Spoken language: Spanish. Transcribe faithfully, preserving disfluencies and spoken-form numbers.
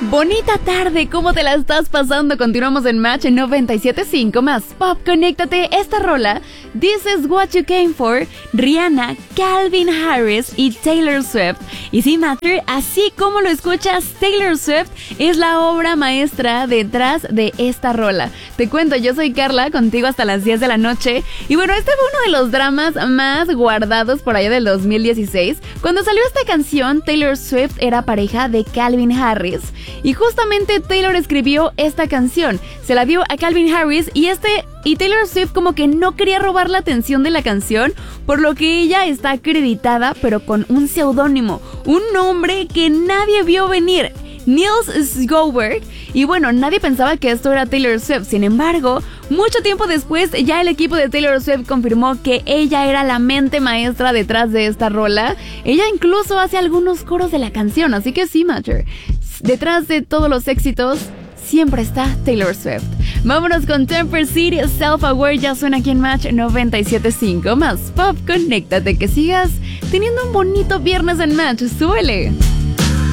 Bonita tarde, ¿cómo te la estás pasando? Continuamos en Match en noventa y siete punto cinco más Pop. Conéctate. Esta rola, This Is What You Came For, Rihanna, Calvin Harris y Taylor Swift. Y sí, Matter, así como lo escuchas, Taylor Swift es la obra maestra detrás de esta rola. Te cuento, yo soy Carla, contigo hasta las diez de la noche. Y bueno, este fue uno de los dramas más guardados por allá del dos mil dieciséis. Cuando salió esta canción, Taylor Swift era pareja de Calvin Harris. Y justamente Taylor escribió esta canción, se la dio a Calvin Harris y este y Taylor Swift como que no quería robar la atención de la canción, por lo que ella está acreditada pero con un seudónimo, un nombre que nadie vio venir, Nils Sjoberg. Y bueno, nadie pensaba que esto era Taylor Swift. Sin embargo, mucho tiempo después ya el equipo de Taylor Swift confirmó que ella era la mente maestra detrás de esta rola. Ella incluso hace algunos coros de la canción, así que sí, Matter, detrás de todos los éxitos siempre está Taylor Swift. Vámonos con Temper City, Self Aware, ya suena aquí en Match noventa y siete punto cinco más Pop. Conéctate, que sigas teniendo un bonito viernes en Match. ¡Súbele!